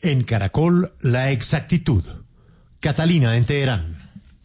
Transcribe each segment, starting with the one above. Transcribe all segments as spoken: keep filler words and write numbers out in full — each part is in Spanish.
En Caracol, la exactitud. Catalina en Teherán.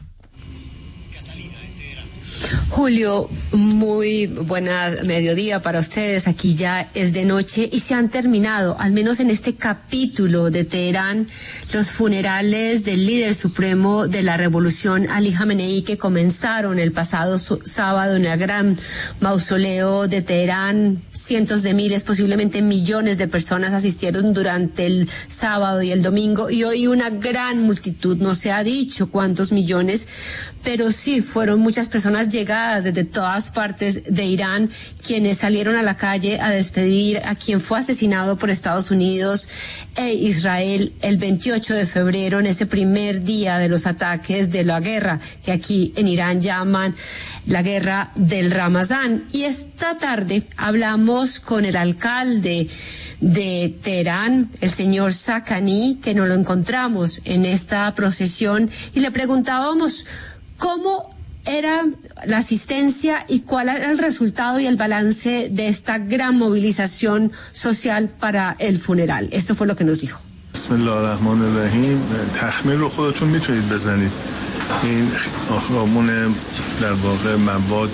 Julio, muy buena mediodía para ustedes. Aquí ya es de noche y se han terminado, al menos en este capítulo de Teherán, los funerales del líder supremo de la revolución, Ali Jamenei, que comenzaron el pasado sábado en el gran mausoleo de Teherán. Cientos de miles, posiblemente millones de personas asistieron durante el sábado y el domingo, y hoy una gran multitud, no se ha dicho cuántos millones, pero sí fueron muchas personas llegadas desde todas partes de Irán, quienes salieron a la calle a despedir a quien fue asesinado por Estados Unidos e Israel el veintiocho de febrero, en ese primer día de los ataques de la guerra, que aquí en Irán llaman la guerra del Ramadán. Y esta tarde hablamos con el alcalde de Teherán, el señor Sakani, que nos lo encontramos en esta procesión, y le preguntábamos cómo era la asistencia y cuál era el resultado y el balance de esta gran movilización social para el funeral. Esto fue lo que nos dijo. Bismillahirrahmanirrahim. تخمین رو خودتون میتونید بزنید. این آخرامون در واقع مواج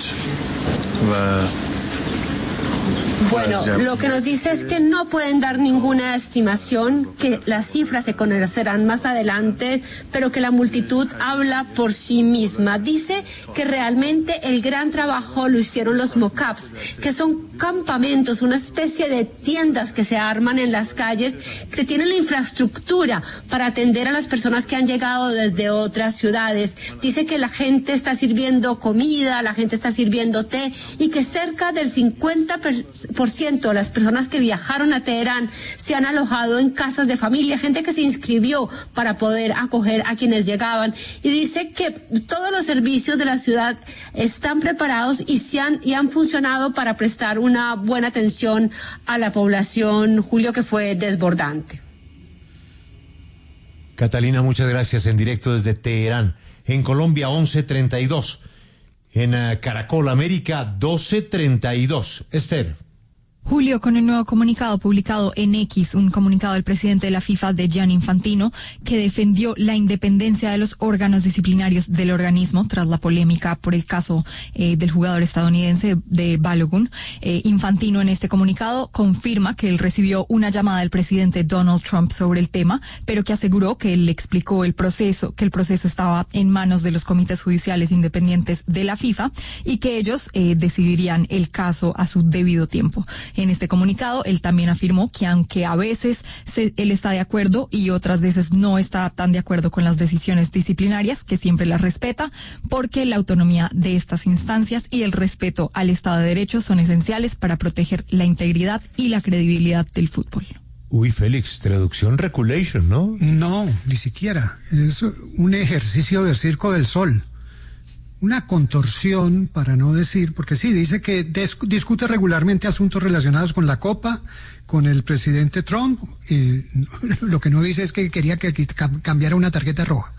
و Bueno, lo que nos dice es que no pueden dar ninguna estimación, que las cifras se conocerán más adelante, pero que la multitud habla por sí misma. Dice que realmente el gran trabajo lo hicieron los mock-ups, que son campamentos, una especie de tiendas que se arman en las calles, que tienen la infraestructura para atender a las personas que han llegado desde otras ciudades. Dice que la gente está sirviendo comida, la gente está sirviendo té, y que cerca del cincuenta por ciento de las personas que viajaron a Teherán se han alojado en casas de familia, gente que se inscribió para poder acoger a quienes llegaban, y dice que todos los servicios de la ciudad están preparados y, se han, y han funcionado para prestar una buena atención a la población, Julio, que fue desbordante. Catalina, muchas gracias. En directo desde Teherán. En Colombia, once treinta y dos. En uh, Caracol América, doce treinta y dos. Esther. Julio, con el nuevo comunicado publicado en X, un comunicado del presidente de la FIFA, de Gianni Infantino, que defendió la independencia de los órganos disciplinarios del organismo tras la polémica por el caso eh, del jugador estadounidense de Balogun. Eh, Infantino, en este comunicado, confirma que él recibió una llamada del presidente Donald Trump sobre el tema, pero que aseguró que él le explicó el proceso, que el proceso estaba en manos de los comités judiciales independientes de la FIFA y que ellos eh, decidirían el caso a su debido tiempo. En este comunicado, él también afirmó que aunque a veces se, él está de acuerdo y otras veces no está tan de acuerdo con las decisiones disciplinarias, que siempre las respeta, porque la autonomía de estas instancias y el respeto al Estado de Derecho son esenciales para proteger la integridad y la credibilidad del fútbol. Uy, Félix, traducción reculation, ¿no? No, ni siquiera. Es un ejercicio del Circo del Sol. Una contorsión, para no decir, porque sí, dice que discute regularmente asuntos relacionados con la Copa, con el presidente Trump, y lo que no dice es que quería que cambiara una tarjeta roja.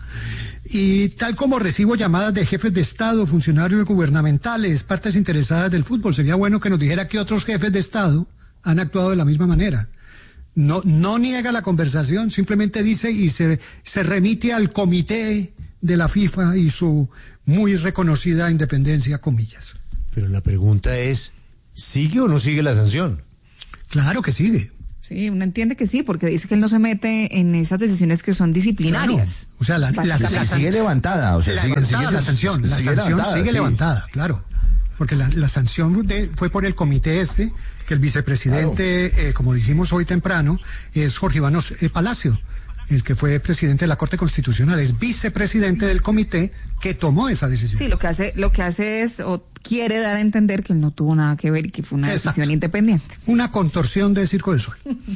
Y tal como recibo llamadas de jefes de Estado, funcionarios gubernamentales, partes interesadas del fútbol, sería bueno que nos dijera que otros jefes de Estado han actuado de la misma manera. No, no niega la conversación, simplemente dice y se, se remite al comité de la FIFA y su muy reconocida independencia, comillas. Pero la pregunta es, ¿sigue o no sigue la sanción? Claro que sigue. Sí, uno entiende que sí, porque dice que él no se mete en esas decisiones que son disciplinarias. Claro. O sea, la, la, la, la, la sigue levantada, o sea, la, sigue, levantada, sigue, la sanción, la sigue sanción levantada, sigue sí. levantada, claro. Porque la, la sanción de, fue por el comité este, que el vicepresidente, claro. eh, como dijimos hoy temprano, es Jorge Iván eh, Palacio, el que fue presidente de la Corte Constitucional, es vicepresidente del comité que tomó esa decisión. Sí, lo que hace, lo que hace es, o quiere dar a entender que él no tuvo nada que ver y que fue una Exacto. decisión independiente. Una contorsión del Circo del Sol.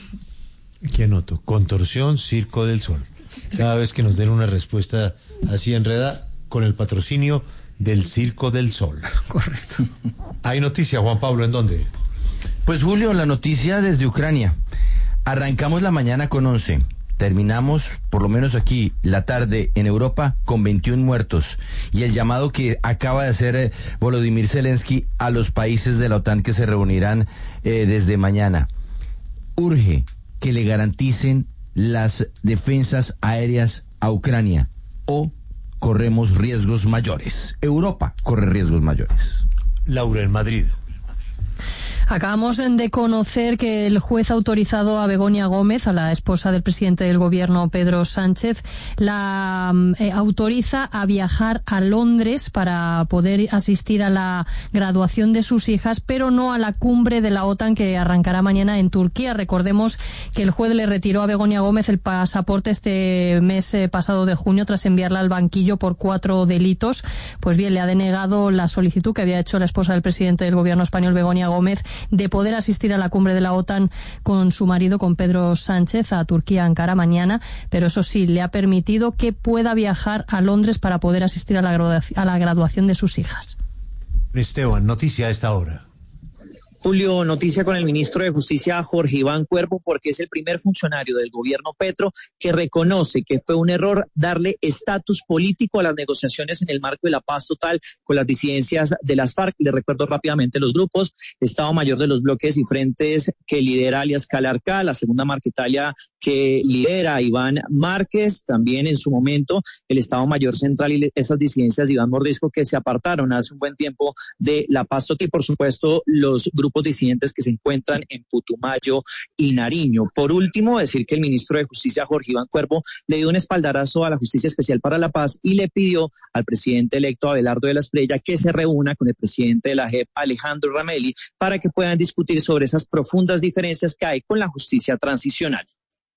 Aquí anoto, contorsión, Circo del Sol. Cada vez que nos den una respuesta así enredada, con el patrocinio del Circo del Sol. Correcto. Hay noticia, Juan Pablo, ¿en dónde? Pues Julio, la noticia desde Ucrania. Arrancamos la mañana con once. Terminamos, por lo menos aquí, la tarde en Europa con veintiún muertos. Y el llamado que acaba de hacer eh, Volodymyr Zelensky a los países de la OTAN que se reunirán eh, desde mañana. Urge que le garanticen las defensas aéreas a Ucrania o corremos riesgos mayores? Europa corre riesgos mayores. Laura, en Madrid. Acabamos de conocer que el juez ha autorizado a Begoña Gómez, a la esposa del presidente del gobierno Pedro Sánchez, la eh, autoriza a viajar a Londres para poder asistir a la graduación de sus hijas, pero no a la cumbre de la OTAN que arrancará mañana en Turquía. Recordemos que el juez le retiró a Begoña Gómez el pasaporte este mes eh, pasado de junio tras enviarla al banquillo por cuatro delitos. Pues bien, le ha denegado la solicitud que había hecho la esposa del presidente del gobierno español, Begoña Gómez, de poder asistir a la cumbre de la OTAN con su marido, con Pedro Sánchez, a Turquía, Ankara, mañana, pero eso sí, le ha permitido que pueda viajar a Londres para poder asistir a la, graduación, a la graduación de sus hijas. Esteban, noticia a esta hora. Julio, noticia con el ministro de Justicia, Jorge Iván Cuervo, porque es el primer funcionario del gobierno Petro que reconoce que fue un error darle estatus político a las negociaciones en el marco de la paz total con las disidencias de las FARC. Le recuerdo rápidamente los grupos: Estado Mayor de los Bloques y Frentes, que lidera alias Calarca; la Segunda Marquetalia, que lidera Iván Márquez; también en su momento el Estado Mayor Central y esas disidencias de Iván Mordisco, que se apartaron hace un buen tiempo de la paz total, y por supuesto los grupos disidentes que se encuentran en Putumayo y Nariño. Por último, decir que el ministro de Justicia, Jorge Iván Cuervo, le dio un espaldarazo a la Justicia Especial para la Paz y le pidió al presidente electo Abelardo de la Espriella que se reúna con el presidente de la J E P, Alejandro Ramelli, para que puedan discutir sobre esas profundas diferencias que hay con la justicia transicional.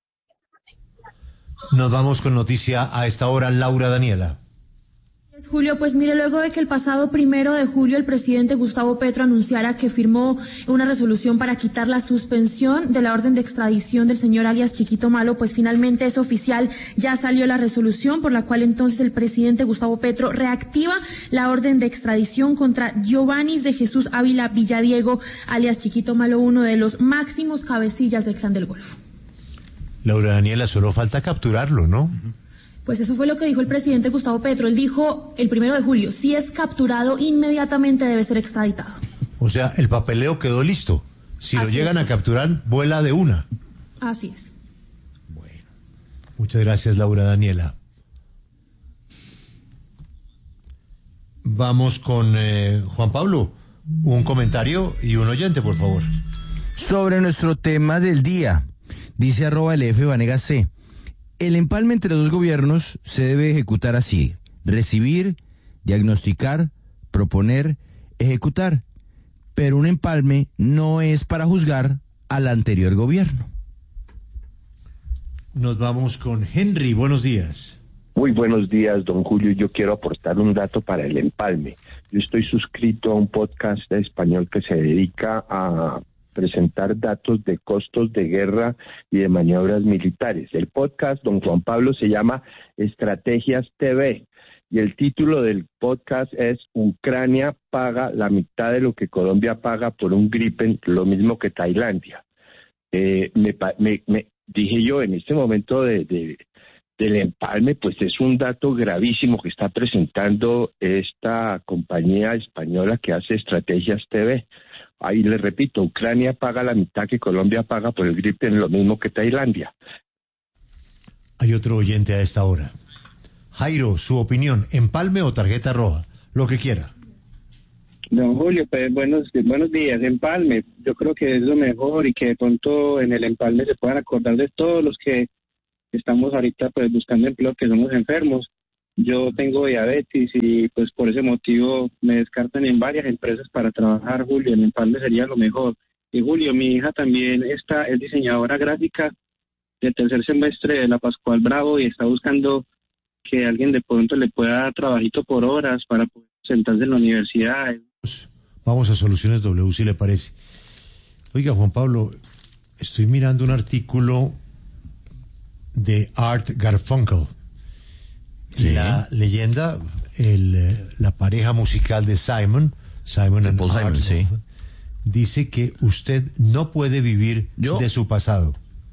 Nos vamos con noticia a esta hora, Laura Daniela. Julio, pues mire, luego de que el pasado primero de julio el presidente Gustavo Petro anunciara que firmó una resolución para quitar la suspensión de la orden de extradición del señor alias Chiquito Malo, pues finalmente es oficial, ya salió la resolución por la cual entonces el presidente Gustavo Petro reactiva la orden de extradición contra Giovanni de Jesús Ávila Villadiego, alias Chiquito Malo, uno de los máximos cabecillas del Clan del Golfo. Laura Daniela, solo falta capturarlo, ¿no? Uh-huh. Pues eso fue lo que dijo el presidente Gustavo Petro. Él dijo el primero de julio, si es capturado, inmediatamente debe ser extraditado. O sea, el papeleo quedó listo. Si Así lo llegan es. a capturar, vuela de una. Así es. Bueno, muchas gracias, Laura Daniela. Vamos con eh, Juan Pablo. Un comentario y un oyente, por favor. Sobre nuestro tema del día, dice arroba L F Vanegas C. El empalme entre dos gobiernos se debe ejecutar así: recibir, diagnosticar, proponer, ejecutar. Pero un empalme no es para juzgar al anterior gobierno. Nos vamos con Henry, buenos días. Muy buenos días, don Julio. Yo quiero aportar un dato para el empalme. Yo estoy suscrito a un podcast español que se dedica a presentar datos de costos de guerra y de maniobras militares. El podcast, don Juan Pablo, se llama Estrategias T V y el título del podcast es Ucrania paga la mitad de lo que Colombia paga por un Gripen, lo mismo que Tailandia. Eh, me, me, me dije yo, en este momento de, de, del empalme, pues es un dato gravísimo que está presentando esta compañía española que hace Estrategias T V. Ahí le repito, Ucrania paga la mitad que Colombia paga por el Gripen, lo mismo que Tailandia. Hay otro oyente a esta hora. Jairo, su opinión, empalme o tarjeta roja, lo que quiera. Don Julio, pues buenos, buenos días. Empalme, yo creo que es lo mejor y que de pronto en el empalme se puedan acordar de todos los que estamos ahorita pues buscando empleo, que somos enfermos. Yo tengo diabetes y pues por ese motivo me descartan en varias empresas para trabajar, Julio. El empalme sería lo mejor. Y Julio, mi hija también está, es diseñadora gráfica del tercer semestre de la Pascual Bravo y está buscando que alguien de pronto le pueda dar trabajito por horas para poder sentarse en la universidad. Vamos a Soluciones W, si le parece. Oiga, Juan Pablo, estoy mirando un artículo de Art Garfunkel. Sí. La leyenda, el, la pareja musical de Simon, Simon and Paul Simon, sí. dice que usted no puede vivir ¿Yo? de su pasado.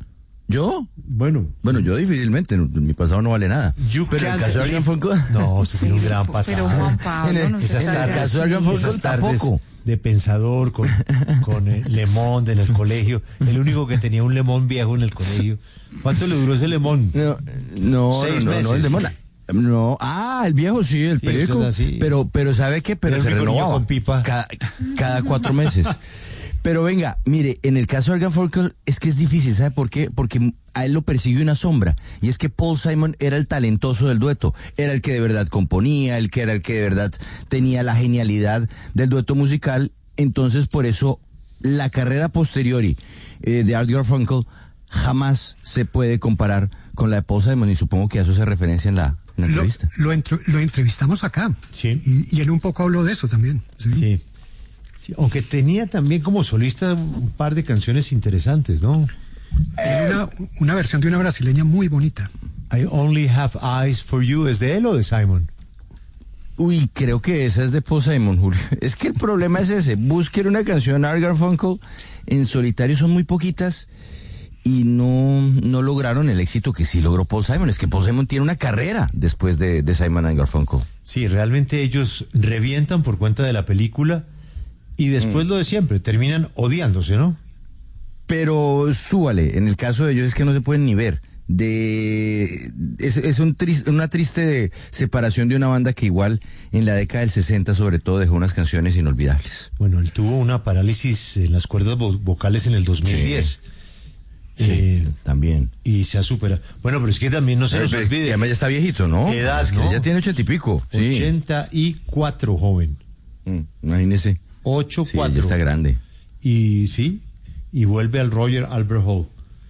¿Yo? Bueno. Bueno, yo difícilmente, mi pasado no vale nada. You pero en el caso de Argan Funkel... No, usted tiene un gran pasado. Pero Juan Pablo, en el, no esas se tardes, caso de Argan Funkel esas tardes tampoco. de pensador con, con eh, lemón en el colegio. El único que tenía un lemón viejo en el colegio. ¿Cuánto le duró ese lemón? No, no, Seis no, meses. no, el lemón. No, ah, el viejo sí, el Sí, periódico. usted es así. Pero, pero ¿sabe qué? Pero Era el se único niño renovaba con pipa. Cada, cada cuatro meses. Pero venga, mire, en el caso de Argan Funkel es que es difícil, ¿sabe por qué? Porque a él lo persigue una sombra, y es que Paul Simon era el talentoso del dueto, era el que de verdad componía, el que era el que de verdad tenía la genialidad del dueto musical. Entonces por eso la carrera posteriori eh, de Art Garfunkel jamás se puede comparar con la de Paul Simon, y supongo que a eso se referencia en la, en la Lo, entrevista. lo, entro- lo entrevistamos acá. Sí. Y, y él un poco habló de eso también. Sí. Sí. Sí, aunque tenía también como solista un par de canciones interesantes, ¿no? Tiene una, una versión de una brasileña muy bonita. I Only Have Eyes for You, ¿es de él o de Simon? Uy, creo que esa es de Paul Simon, Julio. Es que el problema es ese. Busquen una canción Art Garfunkel en solitario, son muy poquitas y no, no lograron el éxito que sí logró Paul Simon. Es que Paul Simon tiene una carrera después de, de Simon and Garfunkel. Sí, realmente ellos revientan por cuenta de la película y después mm. lo de siempre, terminan odiándose, ¿no? Pero súbale, en el caso de ellos es que no se pueden ni ver. De es, es un tris, una triste de separación de una banda que igual en la década del sesenta sobre todo dejó unas canciones inolvidables. Bueno, él tuvo una parálisis en las cuerdas vo- vocales en el dos mil diez. Sí, eh, sí, también. Y se ha superado. Bueno, pero es que también no se Pero, nos pero, olvide. Además ya está viejito, ¿no? ¿Qué edad, es que no? ya tiene ochenta y pico. Sí. ochenta y cuatro, joven. Mm, imagínese. ocho Sí, cuatro. ya está grande. Y sí, y vuelve al Royal Albert Hall.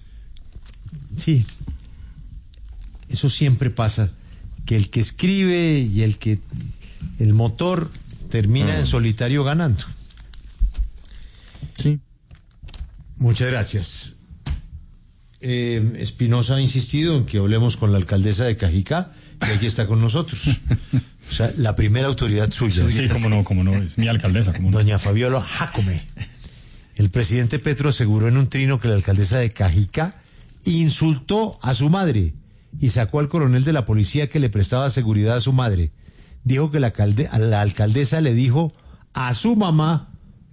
Sí. Eso siempre pasa, que el que escribe y el que el motor termina mm. en solitario ganando. Sí. Muchas gracias. Eh, Espinosa ha insistido en que hablemos con la alcaldesa de Cajicá, que aquí está con nosotros. O sea, la primera autoridad suya. Sí, cómo no, cómo no, es mi alcaldesa. ¿Cómo no? Doña Fabiola Jacome. El presidente Petro aseguró en un trino que la alcaldesa de Cajicá insultó a su madre y sacó al coronel de la policía que le prestaba seguridad a su madre. Dijo que la, alcalde, la alcaldesa le dijo a su mamá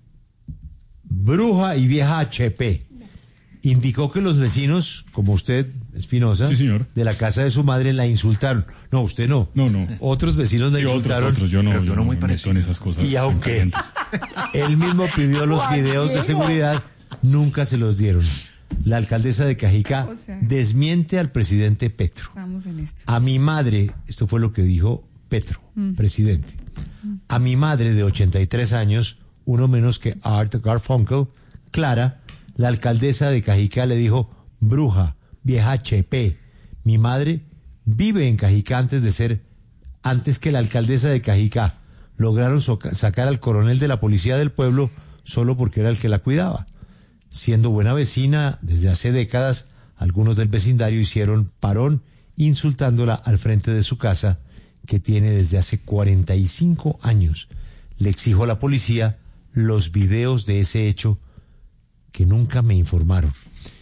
bruja y vieja H P. Indicó que los vecinos, como usted, Espinosa, sí, señor, de la casa de su madre la insultaron. No, usted no. No, no. Otros vecinos la sí, insultaron. Otros, otros. Yo no, yo, yo no, muy me meto en esas cosas. Y aunque él mismo pidió los videos de seguridad, nunca se los dieron. La alcaldesa de Cajicá o sea, desmiente al presidente Petro. Estamos en esto. A mi madre, esto fue lo que dijo Petro, mm. presidente. Mm. A mi madre de ochenta y tres años, uno menos que Art Garfunkel, Clara, la alcaldesa de Cajicá le dijo, bruja, vieja H P. Mi madre vive en Cajicá antes de ser, antes que la alcaldesa de Cajicá. Lograron soca- sacar al coronel de la policía del pueblo solo porque era el que la cuidaba. Siendo buena vecina desde hace décadas, algunos del vecindario hicieron parón insultándola al frente de su casa, que tiene desde hace cuarenta y cinco años. Le exijo a la policía los videos de ese hecho que nunca me informaron.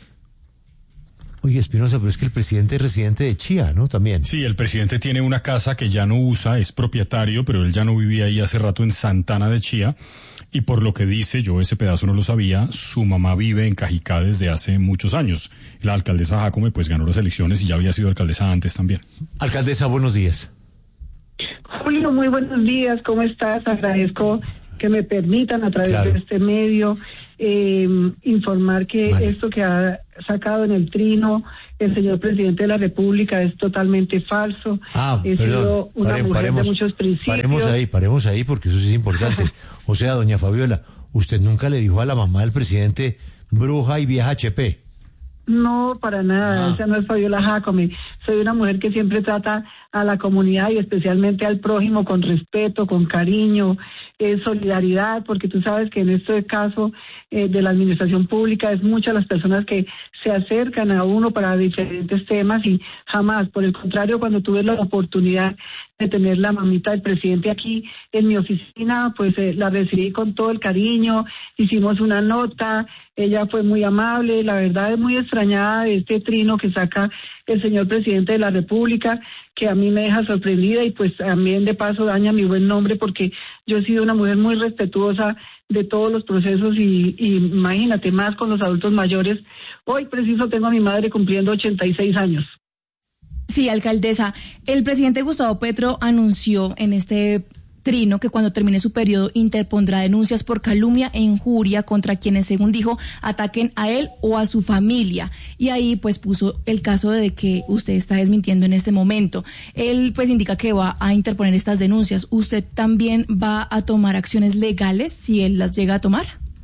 Oye, Espinosa, pero es que el presidente es residente de Chía, ¿no? También. Sí, el presidente tiene una casa que ya no usa, es propietario, pero él ya no vivía ahí hace rato en Santana de Chía. Y por lo que dice, yo ese pedazo no lo sabía, su mamá vive en Cajicá desde hace muchos años. La alcaldesa Jacome pues ganó las elecciones y ya había sido alcaldesa antes también. Alcaldesa, buenos días. Julio, muy buenos días, ¿cómo estás? Agradezco que me permitan a través claro. de este medio eh, informar que vale. esto que ha sacado en el trino el señor presidente de la República es totalmente falso. Ah, He perdón. sido una Pare, mujer paremos, de muchos principios. Paremos ahí, paremos ahí, porque eso sí es importante. O sea, doña Fabiola, ¿usted nunca le dijo a la mamá del presidente bruja y vieja H P? No, para nada, ah. esa no es Fabiola Jacome. Soy una mujer que siempre trata a la comunidad y especialmente al prójimo con respeto, con cariño, eh, solidaridad, porque tú sabes que en este caso eh, de la administración pública, es muchas las personas que se acercan a uno para diferentes temas y jamás, por el contrario, cuando tuve la oportunidad de tener la mamita del presidente aquí en mi oficina, pues eh, la recibí con todo el cariño, hicimos una nota, ella fue muy amable, la verdad es muy extrañada de este trino que saca el señor presidente de la República, que a mí me deja sorprendida y pues también de paso daña mi buen nombre porque yo he sido una mujer muy respetuosa de todos los procesos y, y imagínate más con los adultos mayores. Hoy preciso tengo a mi madre cumpliendo ochenta y seis años. Sí, alcaldesa, el presidente Gustavo Petro anunció en este trino que cuando termine su periodo interpondrá denuncias por calumnia e injuria contra quienes, según dijo, ataquen a él o a su familia. Y ahí pues puso el caso de que usted está desmintiendo en este momento. Él pues indica que va a interponer estas denuncias. ¿Usted también va a tomar acciones legales si él las llega a tomar?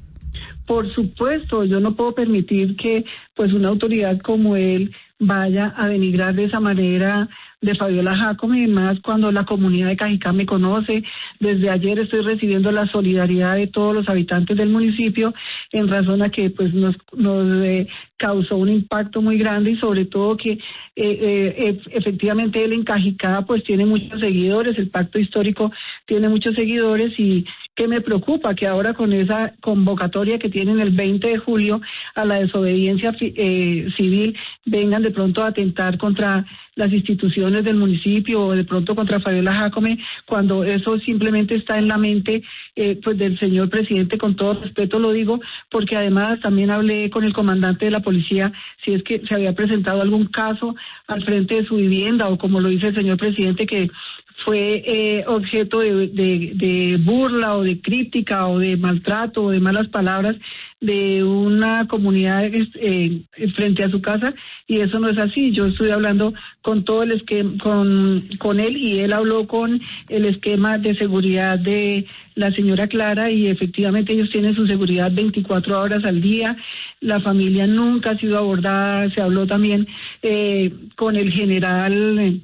Por supuesto, yo no puedo permitir que pues una autoridad como él vaya a denigrar de esa manera de Fabiola Jácome, y más cuando la comunidad de Cajicá me conoce. Desde ayer estoy recibiendo la solidaridad de todos los habitantes del municipio en razón a que pues nos, nos eh, causó un impacto muy grande y sobre todo que eh, eh, efectivamente él en Cajicá pues tiene muchos seguidores, el pacto histórico tiene muchos seguidores y que me preocupa que ahora con esa convocatoria que tienen el veinte de julio a la desobediencia eh, civil vengan de pronto a atentar contra las instituciones del municipio o de pronto contra Fabiola Jácome, cuando eso simplemente está en la mente eh, pues del señor presidente, con todo respeto lo digo, porque además también hablé con el comandante de la policía si es que se había presentado algún caso al frente de su vivienda o como lo dice el señor presidente que fue eh, objeto de, de, de burla o de crítica o de maltrato o de malas palabras de una comunidad eh, frente a su casa, y eso no es así. Yo estoy hablando con todo el esquema, con, con él, y él habló con el esquema de seguridad de la señora Clara, y efectivamente ellos tienen su seguridad veinticuatro horas al día. La familia nunca ha sido abordada. Se habló también eh, con el general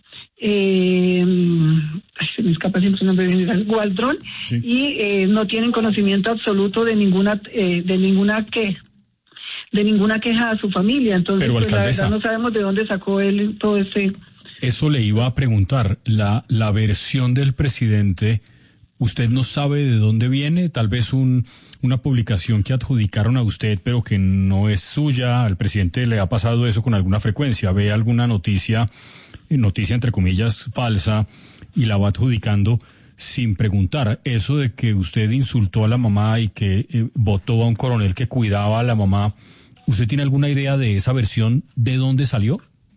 eh, ay, se me escapa siempre su nombre, general Gualdrón, sí. y eh, no tienen conocimiento absoluto de ninguna eh, de ninguna que de ninguna queja a su familia. Entonces, Pero, pues, la verdad no sabemos de dónde sacó él todo ese. Eso le iba a preguntar, la la versión del presidente. ¿Usted no sabe de dónde viene? Tal vez un, una publicación que adjudicaron a usted, pero que no es suya. Al presidente le ha pasado eso con alguna frecuencia. Ve alguna noticia, noticia entre comillas, falsa, y la va adjudicando sin preguntar. Eso de que usted insultó a la mamá y que eh, votó a un coronel que cuidaba a la mamá, ¿usted tiene alguna idea de esa versión? ¿De dónde salió?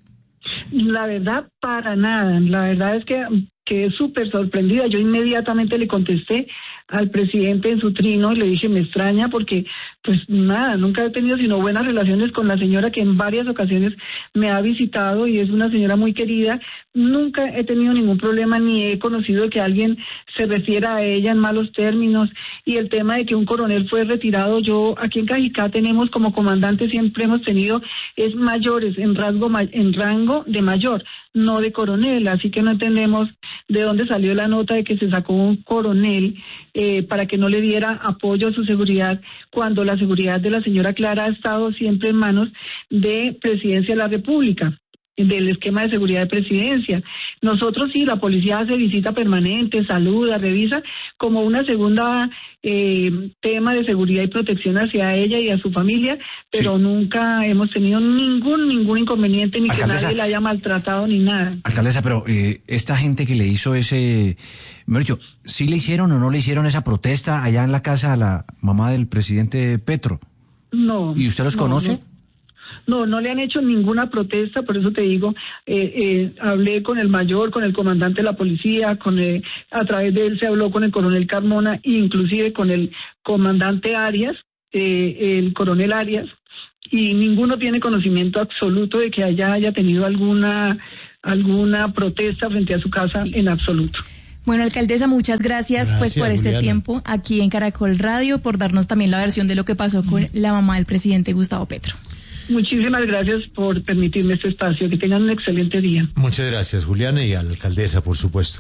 La verdad, para nada. La verdad es que quedé súper sorprendida. Yo inmediatamente le contesté al presidente en su trino y le dije, me extraña porque, pues nada, nunca he tenido sino buenas relaciones con la señora que en varias ocasiones me ha visitado y es una señora muy querida. Nunca he tenido ningún problema ni he conocido que alguien se refiera a ella en malos términos. Y el tema de que un coronel fue retirado, yo aquí en Cajicá tenemos como comandante, siempre hemos tenido es mayores en rasgo en rango de mayor, no de coronel, así que no entendemos de dónde salió la nota de que se sacó un coronel eh, para que no le diera apoyo a su seguridad, cuando la seguridad de la señora Clara ha estado siempre en manos de Presidencia de la República, del esquema de seguridad de presidencia. Nosotros sí, la policía hace visita permanente, saluda, revisa como una segunda eh, tema de seguridad y protección hacia ella y a su familia, pero sí, nunca hemos tenido ningún ningún inconveniente, ni alcaldesa, que nadie la haya maltratado ni nada. Alcaldesa, pero eh, esta gente que le hizo ese, mejor dicho, ¿sí le hicieron o no le hicieron esa protesta allá en la casa a la mamá del presidente Petro? No. ¿Y usted los no, conoce? No. No, no le han hecho ninguna protesta, por eso te digo, eh, eh, hablé con el mayor, con el comandante de la policía, con el, a través de él se habló con el coronel Carmona, inclusive con el comandante Arias, eh, el coronel Arias, y ninguno tiene conocimiento absoluto de que haya, haya tenido alguna, alguna protesta frente a su casa, sí, en absoluto. Bueno, alcaldesa, muchas gracias, gracias pues por este Juliana. tiempo aquí en Caracol Radio, por darnos también la versión de lo que pasó con la mamá del presidente Gustavo Petro. Muchísimas gracias por permitirme este espacio. Que tengan un excelente día. Muchas gracias, Juliana, y a la alcaldesa, por supuesto.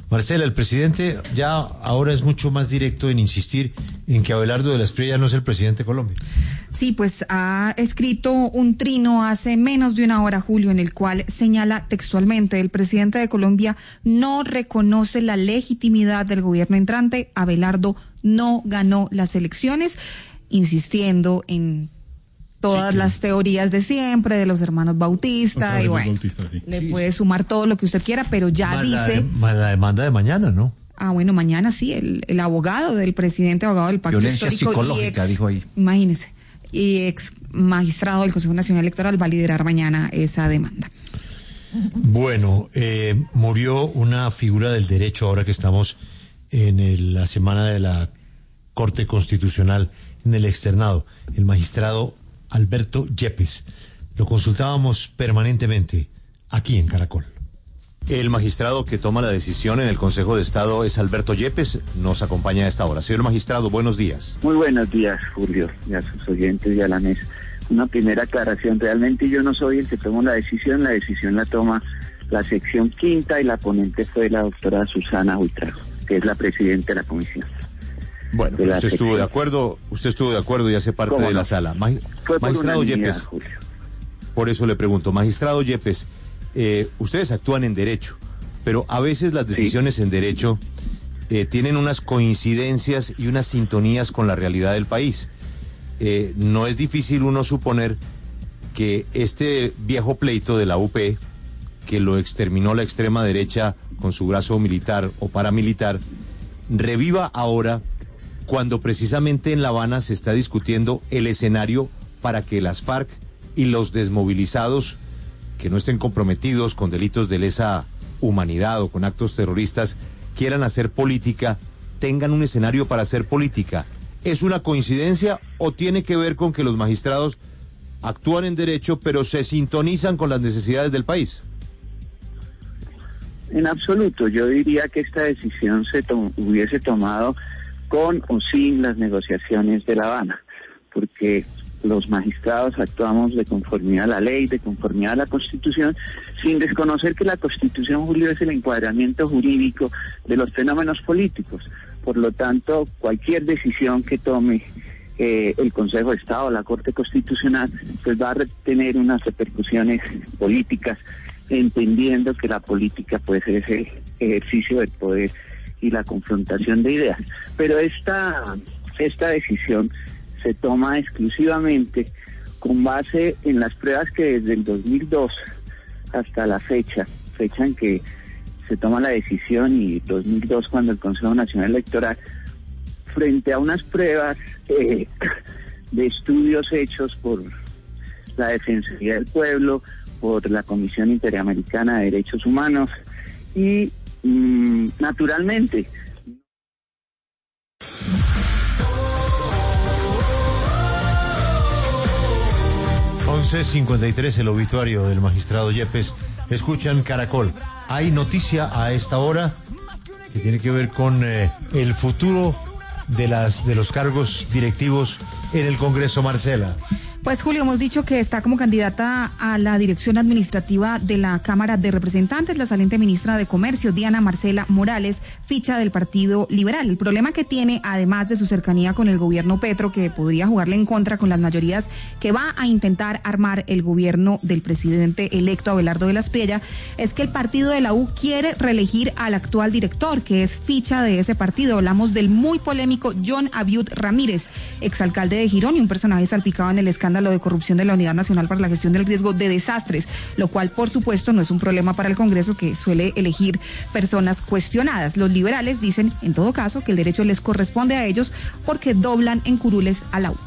Marcela, el presidente ya ahora es mucho más directo en insistir en que Abelardo de la Espriella no es el presidente de Colombia. Sí, pues ha escrito un trino hace menos de una hora, Julio, en el cual señala textualmente: el presidente de Colombia no reconoce la legitimidad del gobierno entrante, Abelardo no ganó las elecciones, insistiendo en todas sí, las teorías de siempre, de los hermanos Bautista, y bueno, Bautista, sí. le sí, puede sumar todo lo que usted quiera, pero ya más dice... La, la demanda de mañana, ¿no? Ah, bueno, mañana sí, el, el abogado del presidente, abogado del Pacto Violencia Histórico psicológica, y ex, dijo ahí. Imagínese, y ex magistrado del Consejo Nacional Electoral va a liderar mañana esa demanda. Bueno, eh, murió una figura del derecho ahora que estamos en el, la semana de la Corte Constitucional en el externado, el magistrado Alberto Yepes. Lo consultábamos permanentemente aquí en Caracol. El magistrado que toma la decisión en el Consejo de Estado es Alberto Yepes, nos acompaña a esta hora. Señor magistrado, buenos días. Muy buenos días, Julio, y a sus oyentes y a la mesa. Una primera aclaración, realmente yo no soy el que toma la decisión, la decisión la toma la sección quinta y la ponente fue la doctora Susana Buitrago, que es la presidenta de la comisión. Bueno, pero usted estuvo de acuerdo, usted estuvo de acuerdo y hace parte de la sala. Mag Fue por magistrado unanimidad, Yepes, Julio. Por eso le pregunto, magistrado Yepes, eh, ustedes actúan en derecho, pero a veces las decisiones sí. en derecho eh, tienen unas coincidencias y unas sintonías con la realidad del país. Eh, no es difícil uno suponer que este viejo pleito de la U P, que lo exterminó la extrema derecha con su brazo militar o paramilitar, reviva ahora cuando precisamente en La Habana se está discutiendo el escenario para que las FARC y los desmovilizados que no estén comprometidos con delitos de lesa humanidad o con actos terroristas quieran hacer política, tengan un escenario para hacer política. ¿Es una coincidencia o tiene que ver con que los magistrados actúan en derecho pero se sintonizan con las necesidades del país? En absoluto, yo diría que esta decisión se to- hubiese tomado con o sin las negociaciones de La Habana, porque los magistrados actuamos de conformidad a la ley, de conformidad a la Constitución, sin desconocer que la Constitución, Julio, es el encuadramiento jurídico de los fenómenos políticos. Por lo tanto, cualquier decisión que tome eh, el Consejo de Estado o la Corte Constitucional, pues va a tener unas repercusiones políticas, entendiendo que la política pues es el ejercicio del poder y la confrontación de ideas. Pero esta, esta decisión se toma exclusivamente con base en las pruebas que desde el dos mil dos hasta la fecha, fecha en que se toma la decisión, y dos mil dos cuando el Consejo Nacional Electoral, frente a unas pruebas eh, de estudios hechos por la Defensoría del Pueblo, por la Comisión Interamericana de Derechos Humanos y mmm, naturalmente once cincuenta y tres, el obituario del magistrado Yepes. Escuchan Caracol. Hay noticia a esta hora que tiene que ver con eh, el futuro de las de los cargos directivos en el Congreso, Marcela. Pues Julio, hemos dicho que está como candidata a la dirección administrativa de la Cámara de Representantes la saliente ministra de Comercio, Diana Marcela Morales, ficha del Partido Liberal. El problema que tiene, además de su cercanía con el gobierno Petro, que podría jugarle en contra con las mayorías que va a intentar armar el gobierno del presidente electo Abelardo de la Espriella, es que el partido de la U quiere reelegir al actual director, que es ficha de ese partido. Hablamos del muy polémico John Abiud Ramírez, exalcalde de Girón y un personaje salpicado en el escándalo de corrupción de la Unidad Nacional para la Gestión del Riesgo de Desastres, lo cual por supuesto no es un problema para el Congreso, que suele elegir personas cuestionadas. Los liberales dicen en todo caso que el derecho les corresponde a ellos porque doblan en curules a la U.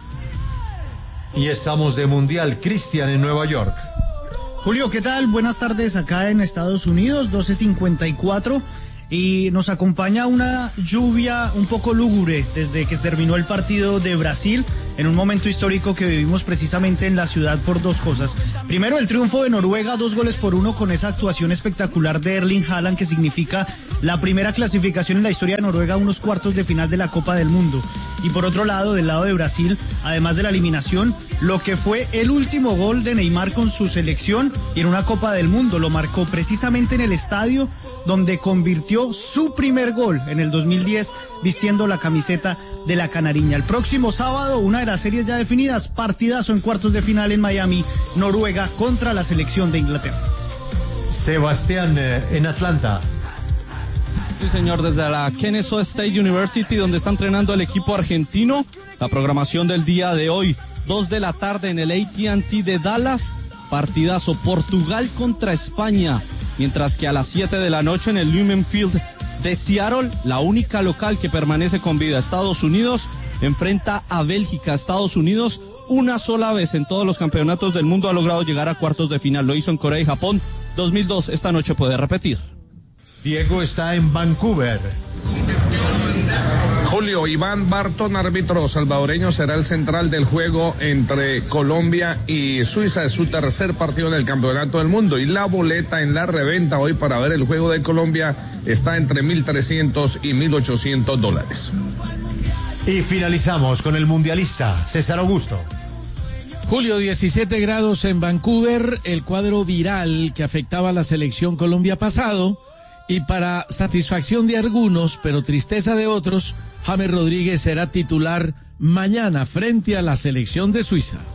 Y estamos de Mundial. Cristian en Nueva York. Julio, ¿qué tal? Buenas tardes acá en Estados Unidos, doce cincuenta y cuatro. Y nos acompaña una lluvia un poco lúgubre desde que terminó el partido de Brasil, en un momento histórico que vivimos precisamente en la ciudad por dos cosas. Primero, el triunfo de Noruega, dos goles por uno, con esa actuación espectacular de Erling Haaland, que significa la primera clasificación en la historia de Noruega a unos cuartos de final de la Copa del Mundo. Y por otro lado, del lado de Brasil, además de la eliminación, lo que fue el último gol de Neymar con su selección y en una Copa del Mundo. Lo marcó precisamente en el estadio donde convirtió su primer gol en el dos mil diez vistiendo la camiseta de la Canariña. El próximo sábado, una de las series ya definidas, partidazo en cuartos de final en Miami, Noruega contra la selección de Inglaterra. Sebastián, eh, en Atlanta. Sí, señor, desde la Kennesaw State University, donde está entrenando el equipo argentino. La programación del día de hoy, dos de la tarde en el A T and T de Dallas, partidazo Portugal contra España, mientras que a las siete de la noche en el Lumen Field de Seattle, la única local que permanece con vida, Estados Unidos, enfrenta a Bélgica. Estados Unidos, una sola vez en todos los campeonatos del mundo ha logrado llegar a cuartos de final, lo hizo en Corea y Japón, dos mil dos, esta noche puede repetir. Diego está en Vancouver. Julio, Iván Barton, árbitro salvadoreño, será el central del juego entre Colombia y Suiza. Es su tercer partido en el Campeonato del Mundo y la boleta en la reventa hoy para ver el juego de Colombia está entre mil trescientos y mil ochocientos dólares. Y finalizamos con el mundialista César Augusto. Julio, diecisiete grados en Vancouver, el cuadro viral que afectaba a la selección Colombia pasado, y para satisfacción de algunos, pero tristeza de otros, James Rodríguez será titular mañana frente a la selección de Suiza.